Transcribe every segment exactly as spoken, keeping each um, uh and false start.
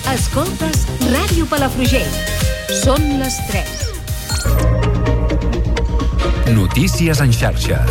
Escoltes Ràdio Palafrugell. Són les tres. Notícies en xarxa.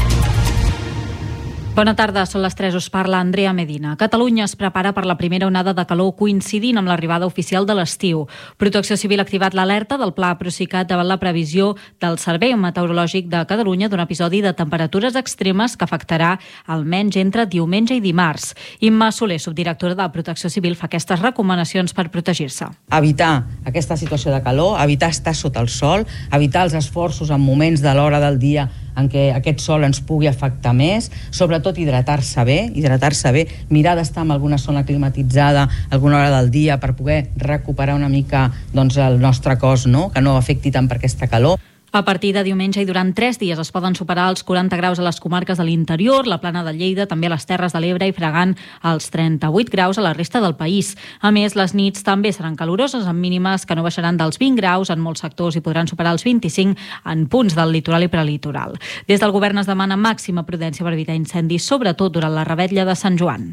Bona tarda, són les tres, us parla Andrea Medina. Catalunya es prepara per la primera onada de calor coincidint amb l'arribada oficial de l'estiu. Protecció Civil ha activat l'alerta del Pla Procicat davant la previsió del Servei Meteorològic de Catalunya d'un episodi de temperatures extremes que afectarà almenys entre diumenge i dimarts. Imma Soler, subdirectora de Protecció Civil, fa aquestes recomanacions per protegir-se. Evitar aquesta situació de calor, evitar estar sota el sol, evitar els esforços en moments de l'hora del dia en què aquest sol ens pugui afectar més, sobretot hidratar-se bé, hidratar-se bé, mirar d'estar en alguna zona climatitzada alguna hora del dia per poder recuperar una mica doncs, el nostre cos, no? Que no afecti tant per aquesta calor. A partir de diumenge i durant tres dies es poden superar els quaranta graus a les comarques de l'interior, la Plana de Lleida, també a les Terres de l'Ebre i fregant els trenta-vuit graus a la resta del país. A més, les nits també seran caloroses, amb mínimes que no baixaran dels vint graus en molts sectors i podran superar els vint-i-cinc en punts del litoral i prelitoral. Des del govern es demana màxima prudència per evitar incendis, sobretot durant la revetlla de Sant Joan.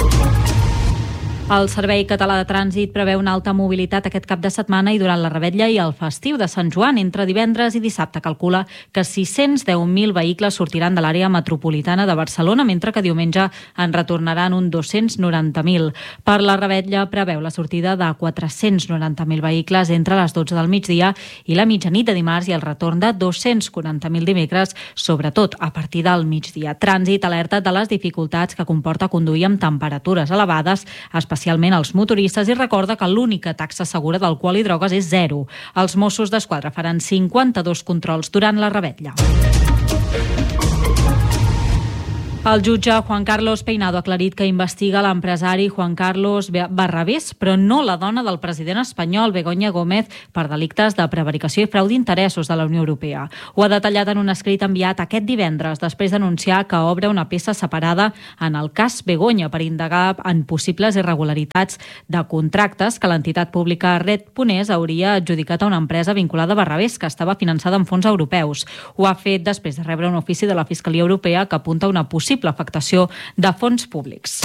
El Servei Català de Trànsit preveu una alta mobilitat aquest cap de setmana i durant la revetlla i el festiu de Sant Joan. Entre divendres i dissabte calcula que sis-cents deu mil vehicles sortiran de l'àrea metropolitana de Barcelona, mentre que diumenge en retornaran uns dos-cents noranta mil. Per la revetlla preveu la sortida de quatre-cents noranta mil vehicles entre les dotze del migdia i la mitjanit de dimarts i el retorn de dos-cents quaranta mil dimecres, sobretot a partir del migdia. Trànsit alerta de les dificultats que comporta conduir amb temperatures elevades, especialment els motoristes, i recorda que l'única taxa segura d'alcohol i drogues és zero. Els Mossos d'Esquadra faran cinquanta-dos controls durant la revetlla. El jutge Juan Carlos Peinado ha aclarit que investiga l'empresari Juan Carlos Barrabés, però no la dona del president espanyol, Begoña Gómez, per delictes de prevaricació i frau d'interessos de la Unió Europea. Ho ha detallat en un escrit enviat aquest divendres, després d'anunciar que obre una peça separada en el cas Begoña per indagar en possibles irregularitats de contractes que l'entitat pública Red Punés hauria adjudicat a una empresa vinculada a Barrabés, que estava finançada amb fons europeus. Ho ha fet després de rebre un ofici de la Fiscalia Europea que apunta a una possible afectació de fons públics.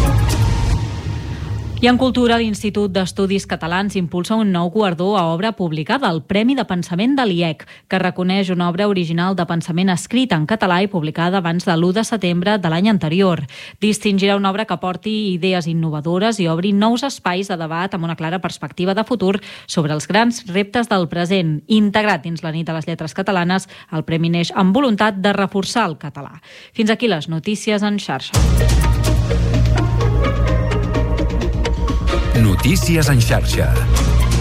I en cultura, l'Institut d'Estudis Catalans impulsa un nou guardó a obra publicada, el Premi de Pensament de l'I E C, que reconeix una obra original de pensament escrita en català i publicada abans de l'u de setembre de l'any anterior. Distingirà una obra que aporti idees innovadores i obri nous espais de debat amb una clara perspectiva de futur sobre els grans reptes del present. Integrat dins la Nit de les Lletres Catalanes, el premi neix amb voluntat de reforçar el català. Fins aquí les notícies en xarxa. Notícies en xarxa.